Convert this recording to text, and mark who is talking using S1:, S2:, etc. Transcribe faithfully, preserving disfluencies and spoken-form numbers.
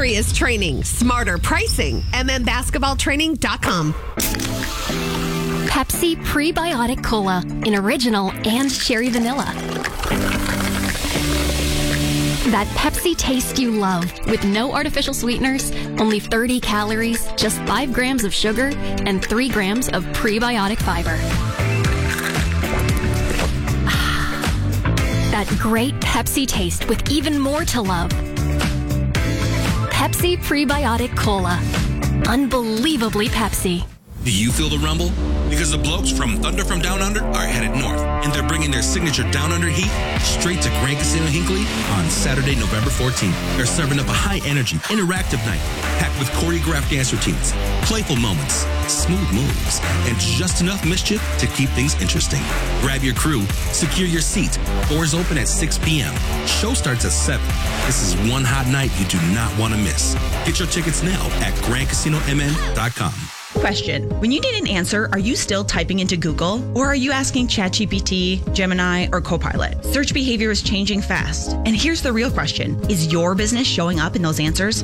S1: serious training, smarter pricing, m m basketball training dot com.
S2: Pepsi Prebiotic Cola in original and cherry vanilla. That Pepsi taste you love with no artificial sweeteners, only thirty calories, just five grams of sugar, and three grams of prebiotic fiber. That great Pepsi taste with even more to love. Pepsi Prebiotic Cola. Unbelievably Pepsi.
S3: Do you feel the rumble? Because the blokes from Thunder from Down Under are headed north, and they're bringing their signature Down Under heat straight to Grand Casino Hinckley on Saturday, November fourteenth. They're serving up a high-energy, interactive night packed with choreographed dance routines, playful moments, smooth moves, and just enough mischief to keep things interesting. Grab your crew, secure your seat. Doors open at six p.m. Show starts at seven. This is one hot night you do not want to miss. Get your tickets now at grand casino m n dot com.
S4: Question. When you need an answer, are you still typing into Google? Or are you asking ChatGPT, Gemini, or Copilot? Search behavior is changing fast. And here's the real question. Is your business showing up in those answers?